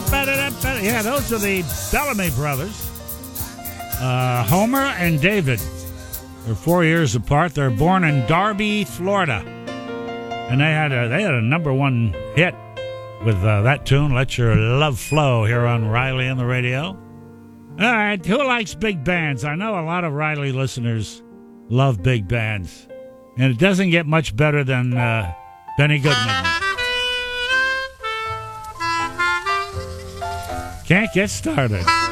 Yeah, those are the Bellamy brothers. Homer and David. They're 4 years apart. They're born in Darby, Florida. And they had a number one hit with that tune, Let Your Love Flow, here on Riley on the radio. All right, who likes big bands? I know a lot of Riley listeners love big bands. And it doesn't get much better than Benny Goodman. Can't get started.